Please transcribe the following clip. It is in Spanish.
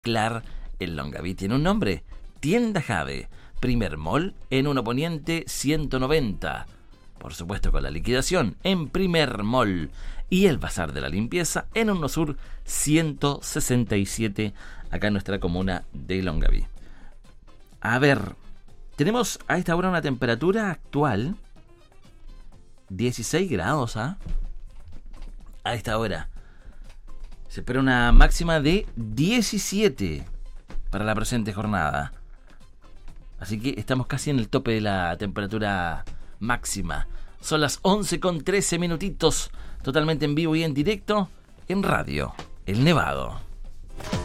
Clar en Longaví. Tiene un nombre, Tienda Jave, primer mall en 1 Poniente 190. Por supuesto con la liquidación en primer mall. Y el Bazar de la Limpieza en 1 Sur 167, acá en nuestra comuna de Longaví. A ver, tenemos a esta hora una temperatura actual 16 grados, ¿ah? A esta hora. Se espera una máxima de 17 para la presente jornada. Así que estamos casi en el tope de la temperatura máxima. Son las 11:13 minutitos, totalmente en vivo y en directo en Radio El Nevado.